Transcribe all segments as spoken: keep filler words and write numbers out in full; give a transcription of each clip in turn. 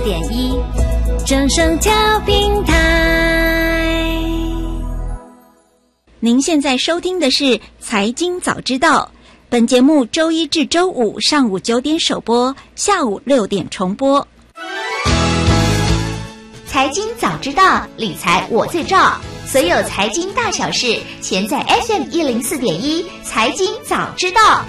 点一，正声调频台。您现在收听的是《财经早知道》，本节目周一至周五上午九点首播，下午六点重播。 财经早知道，理财我最照。所有财经大小事，全在 F M 一零四点一，财经早知道。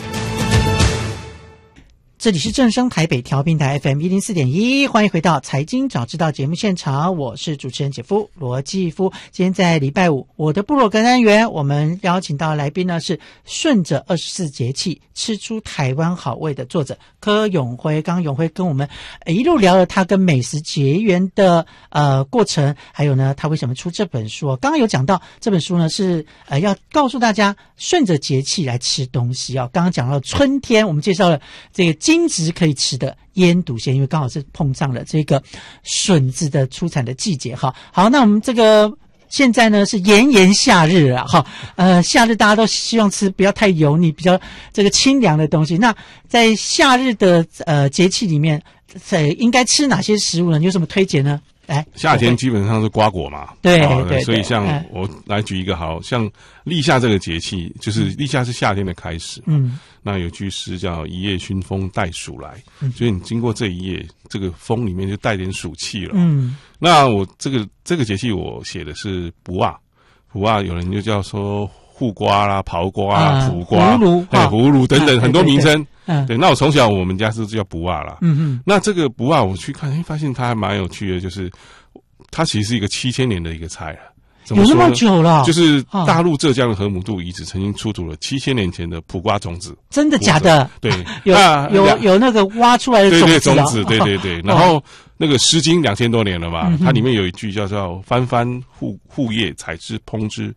这里是正声台北调频台 F M 一零四点一，欢迎回到财经早知道节目现场，我是主持人姐夫罗继夫。今天在礼拜五，我的部落格单元，我们邀请到的来宾呢是顺着二十四节气吃出台湾好味的作者柯永辉。刚刚永辉跟我们一路聊了他跟美食结缘的呃过程，还有呢他为什么出这本书。刚刚有讲到这本书呢是呃要告诉大家顺着节气来吃东西啊。刚刚讲到春天，我们介绍了这个金质可以吃的腌笃鲜，因为刚好是碰上了这个笋子的出产的季节哈。好，那我们这个现在呢是炎炎夏日啊哈，呃夏日大家都希望吃不要太油腻，比较这个清凉的东西。那在夏日的呃节气里面，呃应该吃哪些食物呢？你有什么推荐呢？来， 夏天基本上是瓜果嘛， 对啊、 对， 所以像嗯我来举一个好，像立夏这个节气，就是立夏是夏天的开始， 嗯， 那有句诗叫一夜熏风带暑来， 嗯， 所以你经过这一夜，这个风里面就带点暑气了， 嗯， 那我这个这个节气我写的是卜啊，卜啊，有人就叫说护瓜啦、刨瓜啦、苦瓜、 葫芦、 哎葫芦等等很多名称。 嗯， 对，那我从小我们家是叫卜啊啦。 嗯嗯， 那这个卜啊，我去看，哎，发现它还蛮有趣的，就是它其实是一个七千年的一个菜了。怎么说呢？ 有那么久了？ 就是大陆浙江的河姆渡遗址曾经出土了七千年前的卜瓜种子。 真的假的？ 对， 有有有那个挖出来的种子、啊。 对对，种子，对对对。然后那个《诗经》两千多年了嘛， 嗯、 它里面有一句叫做“翻翻护护叶，采之烹之，